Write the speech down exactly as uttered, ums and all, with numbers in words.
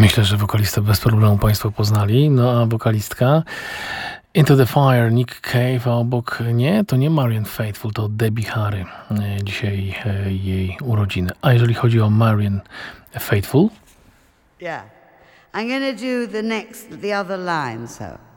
Myślę, że wokalistę bez problemu Państwo poznali. No a wokalistka Into the Fire, Nick Cave, a obok nie, to nie Marianne Faithfull, to Debbie Harry. E, Dzisiaj e, jej urodziny. A jeżeli chodzi o Marianne Faithfull? Yeah. I'm gonna do the next, the other line, so.